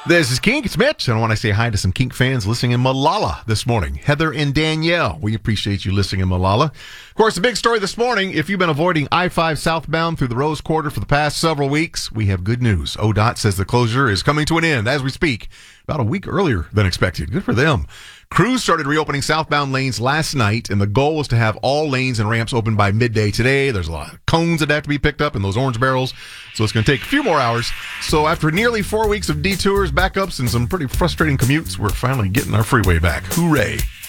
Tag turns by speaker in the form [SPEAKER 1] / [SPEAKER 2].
[SPEAKER 1] This is Kink. It's Mitch. And I want to say hi to some Kink fans listening in Malala this morning. Heather and Danielle, we appreciate you listening in Malala. Of course, the big story this morning, if you've been avoiding I-5 southbound through the Rose Quarter for the past several weeks, we have good news. ODOT says the closure is coming to an end as we speak, about a week earlier than expected. Good for them. Crews started reopening southbound lanes last night, and the goal was to have all lanes and ramps open by midday today. There's a lot of cones that have to be picked up in those orange barrels, so it's going to take a few more hours. So after nearly 4 weeks of detours, backups, and some pretty frustrating commutes, we're finally getting our freeway back. Hooray.